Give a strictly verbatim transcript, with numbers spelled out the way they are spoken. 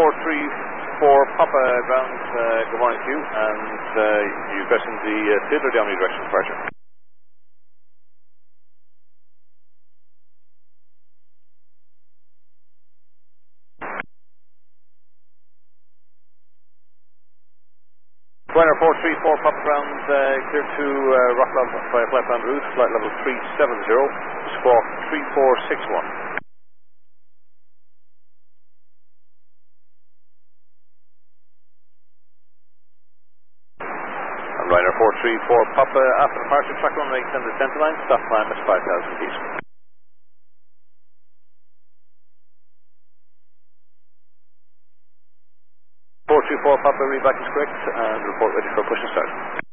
four three four Papa ground, uh, good morning to you, and uh, you're pressing the uh, Theatre the omnidirectional departure. Ryanair four three four Papa ground, uh, clear to uh, Rockland by flatland route, flight level three seven zero, squawk three four six one. Ryanair four three four Papa, after departure, track runway extended center line, stop climb at five thousand feet. four three four Papa, read back is correct, and report ready for push and start.